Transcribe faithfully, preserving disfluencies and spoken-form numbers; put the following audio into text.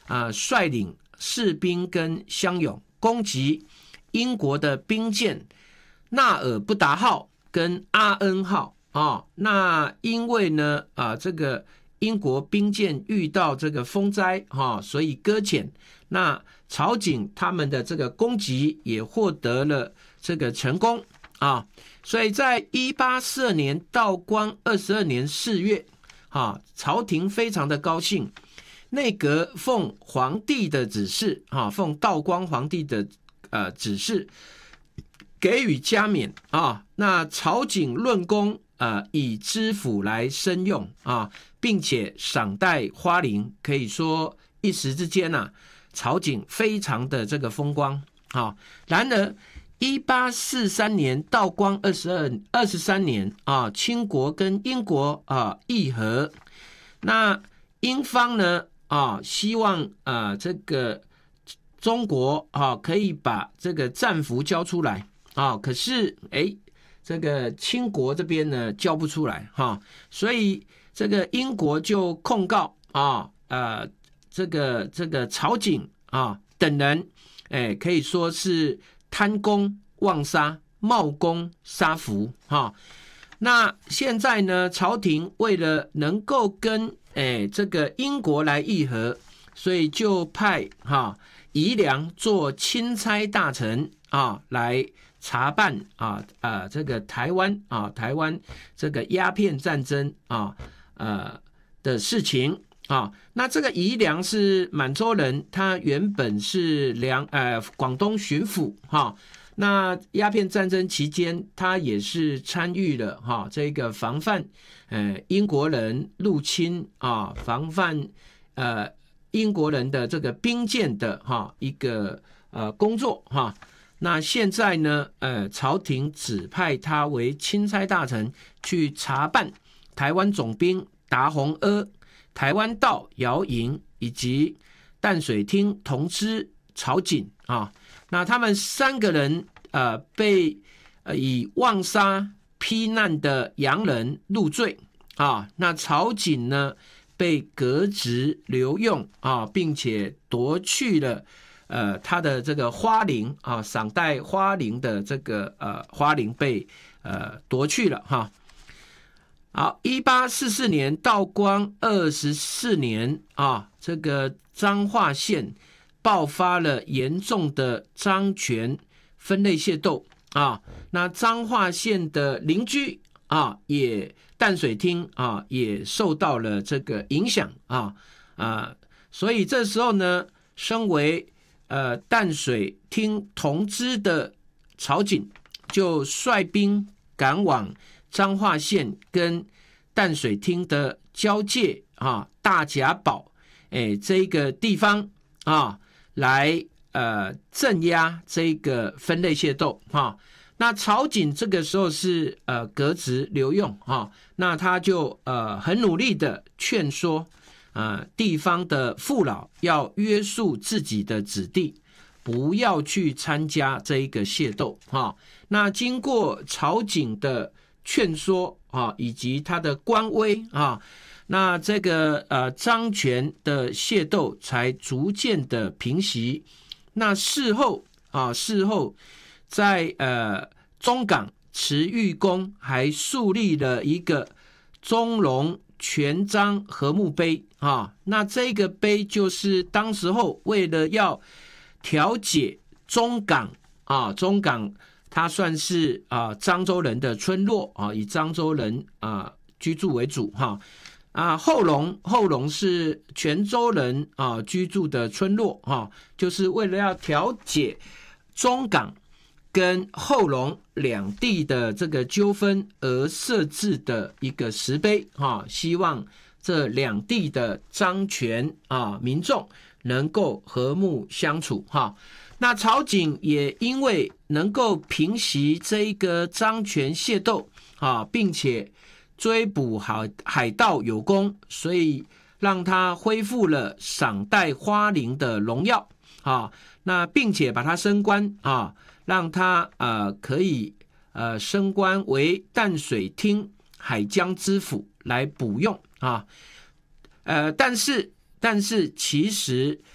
啊率领士兵跟乡勇攻击英国的兵舰纳尔布达号跟阿恩号啊。那因为呢啊这个英国兵舰遇到这个风灾啊，所以搁浅。那曹景他们的这个攻击也获得了这个成功啊。所以在一八四二年道光二十二年四月啊，朝廷非常的高兴，内阁奉皇帝的指示啊，奉道光皇帝的呃指示，给予加冕啊。那曹景论功啊，以知府来升用啊，并且赏戴花翎，可以说一时之间啊，曹景非常的这个风光啊。然而一八四三年道光二十二二十三年啊，清国跟英国啊议和，那英方呢啊希望啊这个中国啊可以把这个战俘交出来啊，可是哎这个清国这边呢交不出来哈、啊，所以这个英国就控告啊呃这个这个曹景啊等人，哎可以说是贪功妄杀、冒功杀俘哈。那现在呢，朝廷为了能够跟哎这个英国来议和，所以就派哈宜良做钦差大臣啊，来查办啊啊这个台湾啊台湾这个鸦片战争啊呃的事情啊。那这个宜良是满洲人，他原本是两呃广东巡抚哈、啊。那鸦片战争期间，他也是参与了哈、啊、这个防范呃英国人入侵啊，防范呃英国人的这个兵舰的哈、啊、一个呃工作哈、啊。那现在呢，呃，朝廷指派他为钦差大臣，去查办台湾总兵达洪阿、台湾道姚莹以及淡水厅同知曹景啊。那他们三个人呃被呃以妄杀批难的洋人入罪啊。那曹景呢被革职留用啊，并且夺去了呃他的这个花翎啊，赏戴花翎的这个呃花翎被呃夺去了哈。好，一八四四年道光二十四年啊，这个彰化县爆发了严重的漳泉分类械斗啊。那彰化县的邻居啊，也淡水厅啊，也受到了这个影响啊啊，所以这时候呢，身为呃淡水厅同知的曹景，就率兵赶往彰化县跟淡水厅的交界啊大甲堡哎这个地方啊，来呃镇压这个分类械斗哈。那曹景这个时候是呃革职留用哈，那他就呃很努力的劝说啊、呃、地方的父老要约束自己的子弟，不要去参加这一个械斗哈。那经过曹景的劝说啊，以及他的官威啊，那这个呃漳泉的械斗才逐渐的平息。那事后啊，事后在呃中港慈玉宫还树立了一个中龙全章和睦碑啊。那这个碑就是当时候为了要调解中港啊，中港它算是啊漳州人的村落啊，以漳州人啊居住为主哈。啊，后龙后龙是泉州人啊居住的村落啊，就是为了要调解中港跟后龙两地的这个纠纷而设置的一个石碑啊，希望这两地的漳泉啊民众能够和睦相处哈。那曹景也因为能够平息这一个漳泉械斗啊，并且追捕海海盗有功，所以让他恢复了赏戴花翎的荣耀啊。那并且把他升官啊，让他呃可以呃升官为淡水厅海江知府来补用啊。呃，但是但是其实